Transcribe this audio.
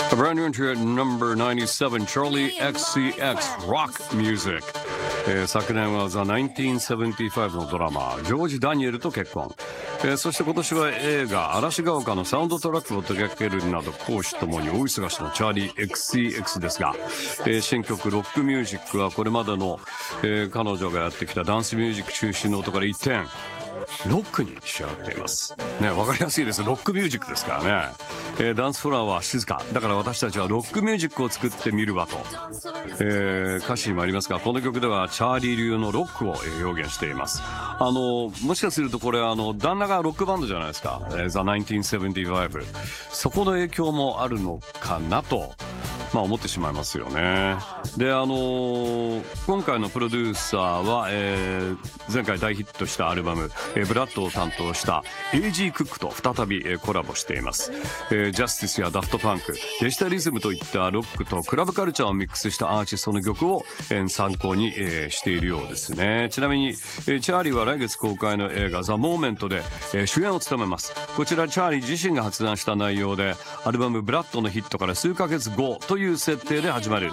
A brand new entry at number 97, Charlie XCX Rock Music、昨年は The 1975のドラマージョージ・ダニエルと結婚、そして今年は映画嵐が丘のサウンドトラックを手掛けるなど公私ともに大忙しのチャーリー XCX ですが、新曲ロックミュージックはこれまでの、彼女がやってきたダンスミュージック中心の音から一転ロックに仕上がっていますね。わかりやすいです。ロックミュージックですからね、ダンスフロアは静かだから私たちはロックミュージックを作ってみるわと、歌詞にもありますが、この曲ではチャーリー流のロックを表現しています。もしかするとこれ旦那がロックバンドじゃないですか、The 1975、そこの影響もあるのかなと思ってしまいますよね。で、今回のプロデューサーは、前回大ヒットしたアルバム、ブラッドを担当した A.G. クックと再び、コラボしています。ジャスティスやダフトパンク、デジタリズムといったロックとクラブカルチャーをミックスしたアーティストの曲を、参考に、しているようですね。ちなみに、チャーリーは来月公開の映画 The Moment で、主演を務めます。こちらチャーリー自身が発案した内容で、アルバムブラッドのヒットから数ヶ月後という設定で始まる